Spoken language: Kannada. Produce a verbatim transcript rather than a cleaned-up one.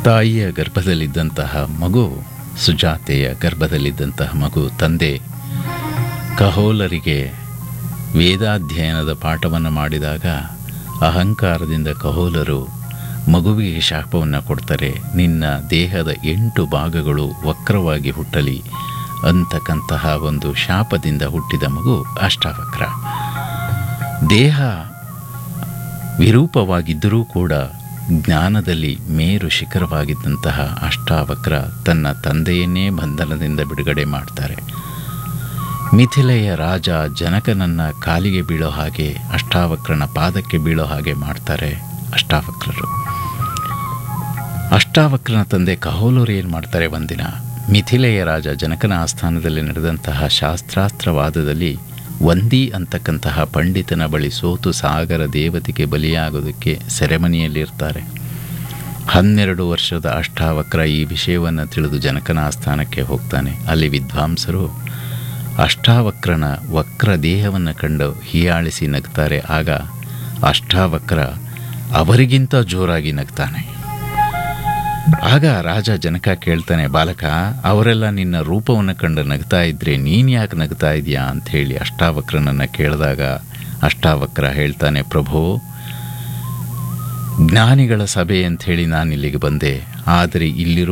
ತಾಯಿಯ ಗರ್ಭದಲ್ಲಿದ್ದಂತಹ ಮಗು, ಸುಜಾತೆಯ ಗರ್ಭದಲ್ಲಿದ್ದಂತಹ ಮಗು, ತಂದೆ ಕಹೋಲರಿಗೆ ವೇದಾಧ್ಯಯನದ ಪಾಠವನ್ನು ಮಾಡಿದಾಗ ಅಹಂಕಾರದಿಂದ ಕಹೋಲರು ಮಗುವಿಗೆ ಶಾಪವನ್ನು ಕೊಡ್ತಾರೆ. ನಿನ್ನ ದೇಹದ ಎಂಟು ಭಾಗಗಳು ವಕ್ರವಾಗಿ ಹುಟ್ಟಲಿ ಅಂತಕ್ಕಂತಹ ಒಂದು ಶಾಪದಿಂದ ಹುಟ್ಟಿದ ಮಗು ಅಷ್ಟಾವಕ್ರ. ದೇಹ ವಿರೂಪವಾಗಿದ್ದರೂ ಕೂಡ ಜ್ಞಾನದಲ್ಲಿ ಮೇರು ಶಿಖರವಾಗಿದ್ದಂತಹ ಅಷ್ಟಾವಕ್ರ ತನ್ನ ತಂದೆಯನ್ನೇ ಬಂಧನದಿಂದ ಬಿಡುಗಡೆ ಮಾಡ್ತಾರೆ. ಮಿಥಿಲೆಯ ರಾಜ ಜನಕನನ್ನ ಕಾಲಿಗೆ ಬೀಳೋ ಹಾಗೆ, ಅಷ್ಟಾವಕ್ರನ ಪಾದಕ್ಕೆ ಬೀಳೋ ಹಾಗೆ ಮಾಡ್ತಾರೆ ಅಷ್ಟಾವಕ್ರರು. ಅಷ್ಟಾವಕ್ರನ ತಂದೆ ಕಹೋಲರು ಏನು ಮಾಡ್ತಾರೆ, ಒಂದಿನ ಮಿಥಿಲೆಯ ರಾಜ ಜನಕನ ಆಸ್ಥಾನದಲ್ಲಿ ನಡೆದಂತಹ ಶಾಸ್ತ್ರಾಸ್ತ್ರವಾದದಲ್ಲಿ ವಂದಿ ಅಂತಕ್ಕಂತಹ ಪಂಡಿತನ ಬಳಿ ಸೋತು ಸಾಗರ ದೇವತೆಗೆ ಬಲಿಯಾಗೋದಕ್ಕೆ ಸೆರೆಮನಿಯಲ್ಲಿರ್ತಾರೆ. ಹನ್ನೆರಡು ವರ್ಷದ ಅಷ್ಟಾವಕ್ರ ಈ ವಿಷಯವನ್ನು ತಿಳಿದು ಜನಕನ ಆಸ್ಥಾನಕ್ಕೆ ಹೋಗ್ತಾನೆ. ಅಲ್ಲಿ ವಿದ್ವಾಂಸರು ಅಷ್ಟಾವಕ್ರನ ವಕ್ರ ದೇಹವನ್ನು ಕಂಡು ಹೀಯಾಳಿಸಿ ನಗ್ತಾರೆ. ಆಗ ಅಷ್ಟಾವಕ್ರ ಅವರಿಗಿಂತ ಜೋರಾಗಿ ನಗ್ತಾನೆ. ಆಗ ರಾಜ ಜನಕ ಕೇಳ್ತಾನೆ, ಬಾಲಕ, ಅವರೆಲ್ಲ ನಿನ್ನ ರೂಪವನ್ನು ಕಂಡು ನಗ್ತಾ ಇದ್ರೆ ನೀನು ಯಾಕೆ ನಗ್ತಾ ಇದೆಯಾ ಅಂಥೇಳಿ ಅಷ್ಟಾವಕ್ರನನ್ನು ಕೇಳಿದಾಗ ಅಷ್ಟಾವಕ್ರ ಹೇಳ್ತಾನೆ, ಪ್ರಭು, ಜ್ಞಾನಿಗಳ ಸಭೆ ಅಂಥೇಳಿ ನಾನು ಇಲ್ಲಿಗೆ ಬಂದೆ, ಆದರೆ ಇಲ್ಲಿರೋ